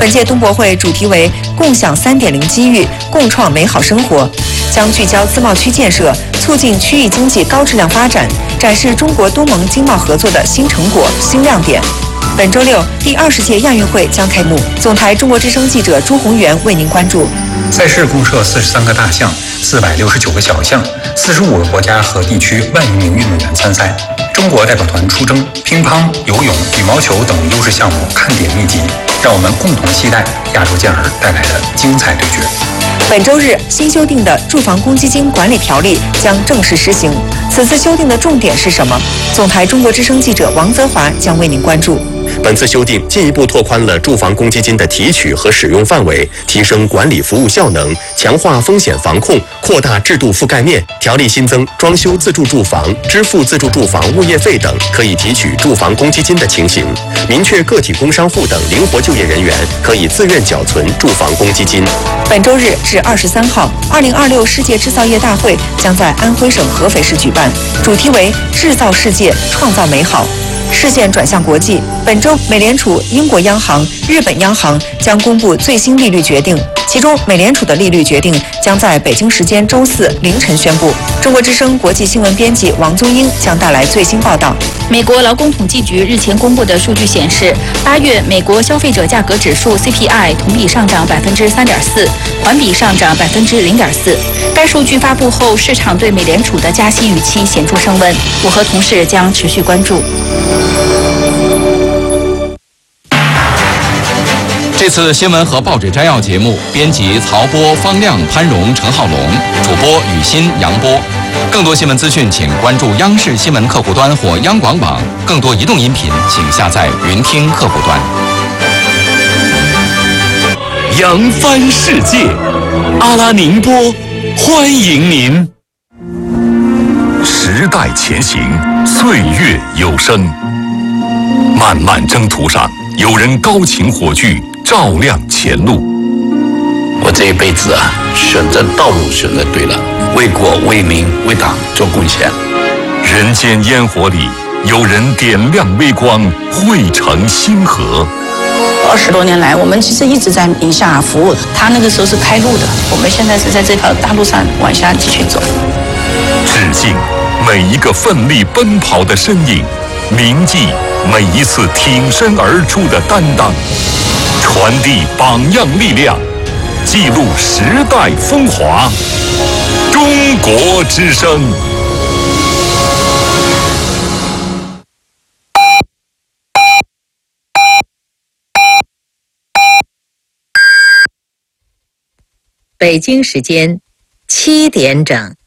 本届冬博会主题为“共享3.0机遇，共创美好生活”，将聚焦自贸区建设，促进区域经济高质量发展，展示中国东盟经贸合作的新成果、新亮点。本周六，第20届亚运会将开幕。总台中国之声记者朱宏元为您关注。 赛事共设43个大项、469个小项，45个国家和地区1万余名运动员参赛。中国代表团出征，乒乓、游泳、羽毛球等优势项目看点密集，让我们共同期待亚洲健儿带来的精彩对决。 本周日，新修订的住房公积金管理条例将正式施行。此次修订的重点是什么？总台中国之声记者王泽华将为您关注。 本次修订进一步拓宽了住房公积金的提取和使用范围，提升管理服务效能，强化风险防控，扩大制度覆盖面。条例新增装修自住住房、支付自住住房物业费等可以提取住房公积金的情形，明确个体工商户等灵活就业人员可以自愿缴存住房公积金。 本周日至23号，2026世界制造业大会将在安徽省合肥市举办，主题为“制造世界，创造美好”。视线转向国际，本周美联储、英国央行、日本央行将公布最新利率决定，其中美联储的利率决定将在北京时间周4凌晨宣布。中国之声国际新闻编辑王宗英将带来最新报道。 美国劳工统计局日前公布的数据显示，8月美国消费者价格指数 CPI 同比上涨3.4%，环比上涨0.4%。该数据发布后，市场对美联储的加息预期显著升温。我和同事将持续关注。 这次新闻和报纸摘要节目，编辑曹波、方亮、潘荣、陈浩龙，主播雨欣、杨波。更多新闻资讯，请关注央视新闻客户端或央广网。更多移动音频，请下载云听客户端。 扬帆世界，阿拉宁波欢迎您。时代前行，岁月有声。漫漫征途上，有人高擎火炬，照亮前路。 我这一辈子选择道路选择对了，为国为民为党做贡献。 人间烟火里，有人点亮微光，汇成星河。 20多年来，我们其实一直在宁夏服务。他那个时候是开路的，我们现在是在这条大路上往下继续走。 致敬每一个奋力奔跑的身影，铭记每一次挺身而出的担当，传递榜样力量，记录时代风华。中国之声。 北京时间7点整。